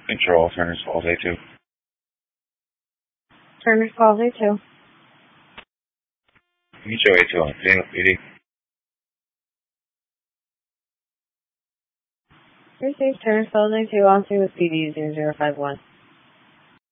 Control, Turner's Falls A2. Turner's Falls A2. Meet show A2 on St. PD. Received Turner's Falls A2 on through with PD 0051.